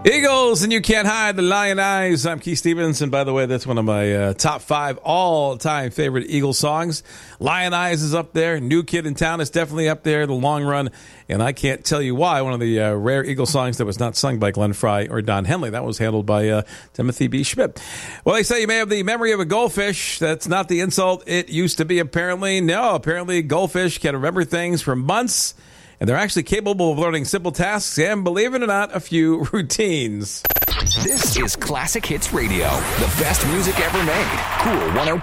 Eagles, and you can't hide the lion eyes. I'm Keith Stevens, and by the way, that's one of my top 5 all-time favorite Eagles songs. Lion Eyes is up there. New Kid in Town is definitely up there, the long run, and I can't tell you why. One of the rare Eagles songs that was not sung by Glenn Frey or Don Henley. That was handled by Timothy B. Schmidt. Well, they say you may have the memory of a goldfish. That's not the insult it used to be, apparently. No, apparently goldfish can remember things for months, and they're actually capable of learning simple tasks and, believe it or not, a few routines. This is Classic Hits Radio, the best music ever made. Cool 102.